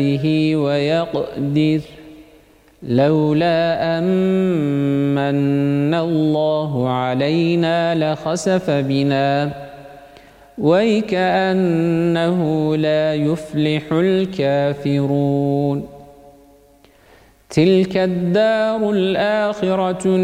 ويقدر لولا أمن الله علينا لخسف بنا وكأنه لا يفلح الكافرون تلك الدار الآخرة